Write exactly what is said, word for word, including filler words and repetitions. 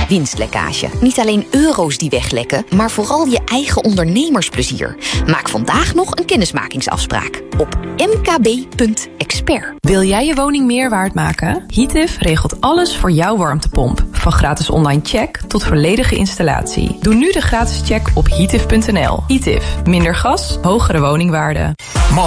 winstlekkage. Niet alleen euro's die weglekken, maar vooral je eigen ondernemersplezier. Maak vandaag nog een kennismakingsafspraak op m k b punt expert. Wil jij je woning meer waard maken? Heative regelt alles voor jouw warmtepomp. Van gratis online check tot volledige installatie. Doe nu de gratis check op heative punt n l. Heative. Minder gas, hogere woningwaarde.